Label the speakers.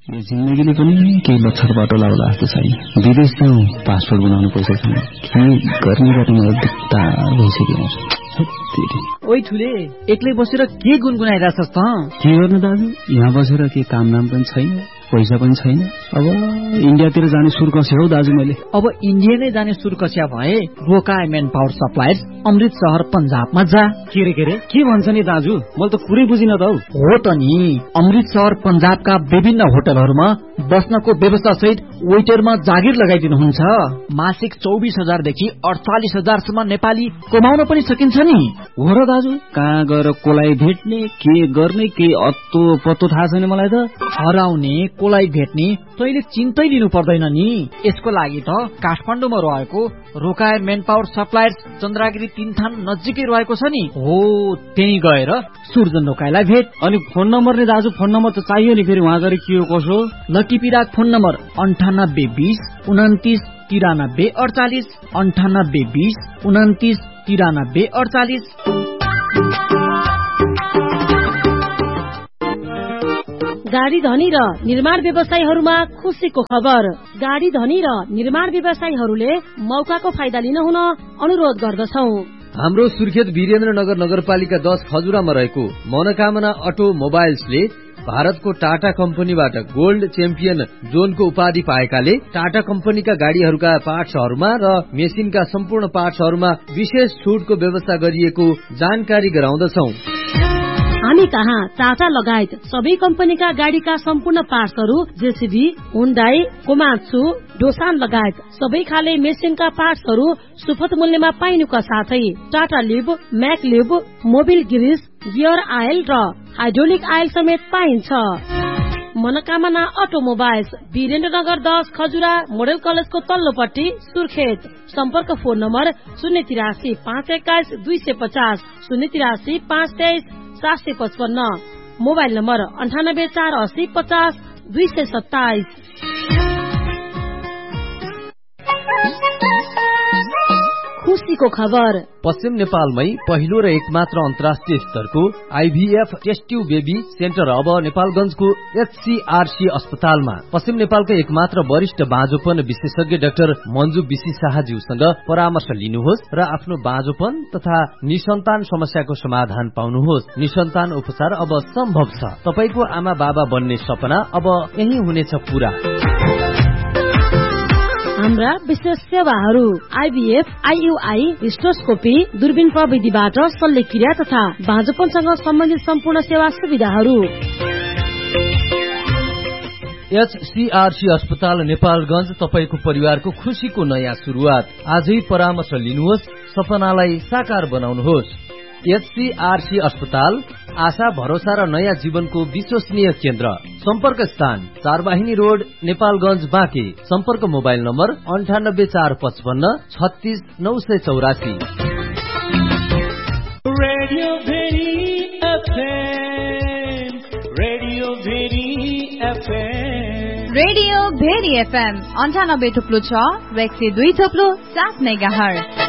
Speaker 1: यो जिन्दगीले पनि केही लक्षर बाटो लाउला जस्तो छैन। विदेश जाउँ पासपोर्ट बनाउनु पैसा छैन। के गर्ने बाटो मेरो दिक्ता भइसक्यो।
Speaker 2: ओइ ठुले, एक्लै बसेर के गुनगुनाइरहेछस् त?
Speaker 1: के गर्नु दाजु, यहाँ बसेर के काम नाम पनि छैन, पैसा पनि छैन। अब इन्डियातिर जाने सुर कस्यो हौ दाजु मैले।
Speaker 2: अब इन्डिया नै जाने सुर कस्या भए रोकाई मेन पावर सप्लायर्स अमृतसर पंजाबमा जा।
Speaker 1: के भन्छ नि दाजु, मैले त कुरै बुझिन त हौ।
Speaker 2: हो त नि, अमृतसर पंजाबका विभिन्न होटलहरूमा बस्नको व्यवस्था सहित वेटरमा जागिर लगाइदिनुहुन्छ। मासिक 24,000 देखि 48,000 सम्म नेपाली कमाउन पनि सकिन्छ नि।
Speaker 1: हो र दाजु, कहाँ गएर कोलाई भेट्ने, के गर्ने, के अत्तो पत्तो थाहा छैन मलाई त।
Speaker 2: हराउने कोलाई भेट्ने तैले चिन्तै लिनु पर्दैन नि। यसको लागि त काठमाडौँमा रहेको रोकाई मेन पावर सप्लायर्स चन्द्रागिरी 3 थान नजिकै रहेको छ नि। हो, त्यही गएर सुर्जन रोकाईलाई भेट।
Speaker 1: अनि फोन नम्बर नि दाजु, फोन नम्बर त चाहियो नि, फेरि वहाँ गएर के हो कसो।
Speaker 2: लकिपिराक फोन नम्बर 9820 29 93 48 9820 29 93 48।
Speaker 3: गाडी धनी र निर्माण व्यवसायीहरूमा खुसीको खबर। गाडी धनी र निर्माण व्यवसायीहरूले मौकाको फाइदा लिन हुन अनुरोध गर्दछौ।
Speaker 4: हाम्रो सुर्खेत वीरेन्द्रनगर नगरपालिका 10 खजुरामा रहेको मनोकामना अटो मोबाइल्सले भारतको टाटा कम्पनीबाट गोल्ड च्याम्पियन जोनको उपाधि पाएकाले टाटा कम्पनीका गाडीहरूका पार्ट्सहरूमा र मेसिनका सम्पूर्ण पार्ट्सहरूमा विशेष छुटको व्यवस्था गरिएको जानकारी गराउँदछौ।
Speaker 3: हामी कहाँ टाटा लगायत सबै कम्पनीका गाडीका सम्पूर्ण पार्ट्सहरू, जेसीबी, हुन्डाई, कोमात्सु, डोसान लगायत सबै खाले मेसिनका पार्ट्सहरू सुपथ मूल्यमा पाइनुका साथै टाटा लिब, म्याक लिब, मोबिल ग्रिस, गियर आयल र हाइड्रोलिक आयल समेत पाइन्छ। मनोकामना अटोमोबाइल्स, वीरेन्द्रनगर 10 खजुरा मोडल कलेजको तल्लोपट्टि सुर्खेत। सम्पर्क फोन नम्बर 083 521 250 083 523 755, मोबाइल नम्बर 98 480 50 227। खुसीको खबर।
Speaker 4: पश्चिम नेपालमै पहिलो र एकमात्र अन्तर्राष्ट्रिय स्तरको IVF test tube baby centre अब नेपालगञ्जको एचसीआरसी अस्पतालमा। पश्चिम नेपालको एकमात्र वरिष्ठ बाँझोपन विशेषज्ञ डाक्टर मन्जु बिसी शाहज्यूसँग परामर्श लिनुहोस् र आफ्नो बाँझोपन तथा निसन्तान समस्याको समाधान पाउनुहोस्। निसन्तान उपचार अब सम्भव छ। तपाईको आमा बाबा बन्ने सपना अब यही हुनेछ पूरा।
Speaker 3: हाम्रा विशेष सेवाहरू आइभीएफ, आइयुआई, हिस्टोस्कोपी, दूरबीन प्रविधिबाट शल्यक्रिया तथा बाँझोपनसँग सम्बन्धित सम्पूर्ण सेवा सुविधाहरू।
Speaker 4: एचसीआरसी अस्पताल नेपालगञ्ज, तपाईको परिवारको खुशीको नयाँ सुरुवात। आजै परामर्श लिनुहोस्, सपनालाई साकार बनाउनुहोस्। एचसीआरसी अस्पताल आशा, भरोसा र नयाँ जीवनको विश्वसनीय केन्द्र। सम्पर्क स्थान 4 वाहिनी रोड, नेपालगञ्ज, बाँके। सम्पर्क mobile number 98 455 36 984।
Speaker 5: Radio very FM 98.6 र 102.7 मेगाहर्ज।